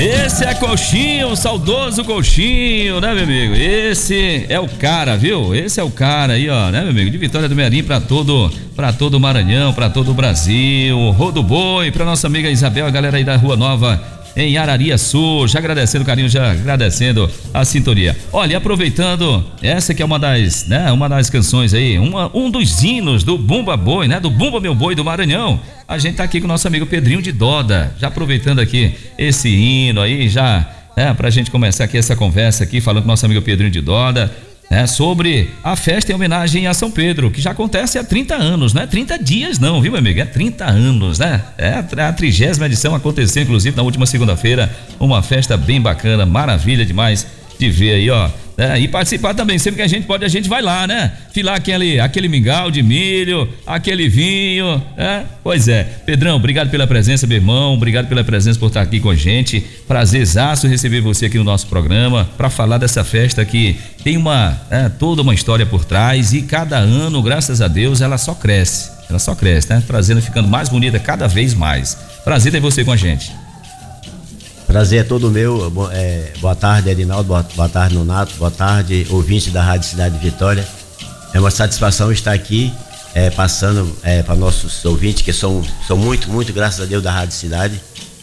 Esse é Coxinho, o saudoso Coxinho, né, meu amigo? Esse é o cara, viu? Esse é o cara aí, ó, né, meu amigo? De Vitória do Mearim pra todo o Maranhão, pra todo o Brasil. Rodo Boi, pra nossa amiga Isabel, a galera aí da Rua Nova, em Arariaçu, já agradecendo o carinho, já agradecendo a sintonia. Olha, aproveitando, essa que é uma das canções aí, um dos hinos do Bumba Boi, né? Do Bumba Meu Boi do Maranhão. A gente tá aqui com o nosso amigo Pedrinho de Doda, já aproveitando aqui esse hino aí, já, pra gente começar aqui essa conversa aqui, falando com o nosso amigo Pedrinho de Doda, sobre a festa em homenagem a São Pedro, que já acontece há 30 anos, não é 30 dias não, viu, meu amigo? É 30 anos, né? É a 30ª edição, aconteceu inclusive na última segunda-feira, uma festa bem bacana, maravilha demais de ver aí, ó. E participar também, sempre que a gente pode, a gente vai lá, né? Filar aquele mingau de milho, aquele vinho, Pois é, Pedrão, obrigado pela presença, meu irmão, obrigado pela presença por estar aqui com a gente, prazerzaço receber você aqui no nosso programa, para falar dessa festa que tem toda uma história por trás e cada ano, graças a Deus, ela só cresce, né? Trazendo, ficando mais bonita cada vez mais. Prazer ter você com a gente. Prazer é todo meu. Boa tarde, Edinaldo, boa tarde, Nonato, boa tarde, ouvinte da Rádio Cidade de Vitória. É uma satisfação estar aqui passando para nossos ouvintes, que são muito, muito, graças a Deus, da Rádio Cidade.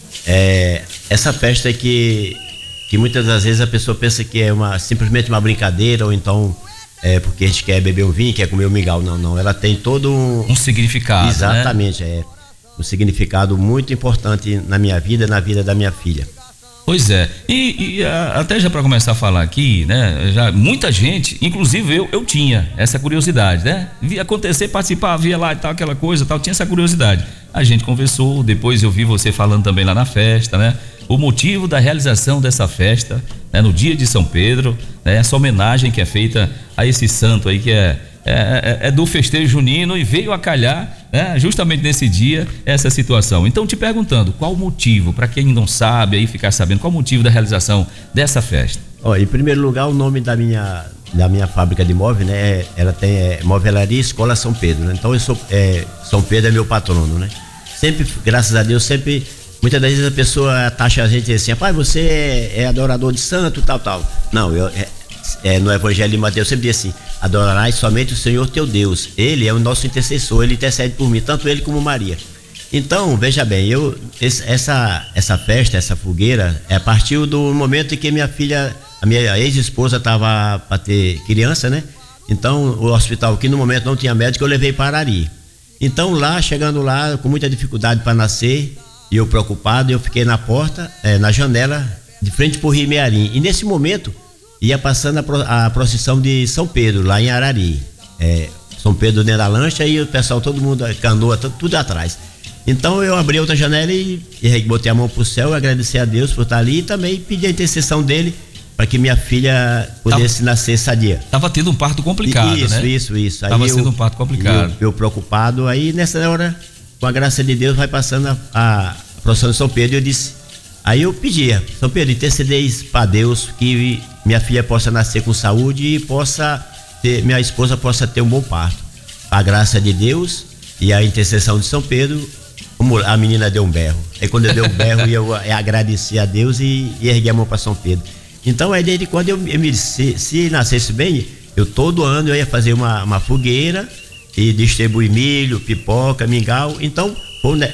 Essa festa que muitas das vezes a pessoa pensa que é simplesmente uma brincadeira, ou então porque a gente quer beber um vinho, quer comer um mingau. Não, ela tem todo um significado. Exatamente, né? Um significado muito importante na minha vida, na vida da minha filha. Pois é, e até já para começar a falar aqui, né, já muita gente, inclusive eu tinha essa curiosidade, né, via acontecer, participar, via lá e tal, aquela coisa tal, tinha essa curiosidade. A gente conversou, depois eu vi você falando também lá na festa, né, o motivo da realização dessa festa, né, no dia de São Pedro, né, essa homenagem que é feita a esse santo aí que é do festejo junino e veio a calhar, justamente nesse dia, essa situação. Então, te perguntando, qual o motivo, para quem não sabe aí ficar sabendo, qual o motivo da realização dessa festa? Em primeiro lugar, o nome da minha fábrica de móveis, né? Ela tem Movelaria Escola São Pedro, né? Então São Pedro é meu patrono, né? Sempre, graças a Deus, muitas das vezes a pessoa taxa a gente assim, rapaz, você é adorador de santo, tal. Não, no Evangelho de Mateus sempre diz assim: adorarás somente o Senhor teu Deus, Ele é o nosso intercessor, Ele intercede por mim, tanto Ele como Maria. Então, veja bem, essa festa, essa fogueira, partiu do momento em que a minha ex-esposa estava para ter criança, né? Então, o hospital que no momento não tinha médico, eu levei para Arari. Então, chegando lá, com muita dificuldade para nascer, e eu preocupado, eu fiquei na porta, na janela, de frente para o Rio Mearim. E nesse momento, ia passando a procissão de São Pedro, lá em Arari. São Pedro dentro da lancha e o pessoal, todo mundo, canoa, tudo atrás. Então eu abri outra janela e botei a mão pro céu, agradeci a Deus por estar ali e também pedi a intercessão dele para que minha filha pudesse nascer sadia. Tava tendo um parto complicado, né? Isso. Tava sendo um parto complicado. Eu preocupado, aí nessa hora, com a graça de Deus, vai passando a procissão de São Pedro, eu disse. Aí eu pedia, São Pedro, intercedeis para Deus que minha filha possa nascer com saúde e minha esposa possa ter um bom parto. A graça de Deus e a intercessão de São Pedro, a menina deu um berro. Aí quando eu dei um berro, eu agradeci a Deus e ergui a mão para São Pedro. Então desde quando se nascesse bem, todo ano eu ia fazer uma fogueira e distribuir milho, pipoca, mingau. Então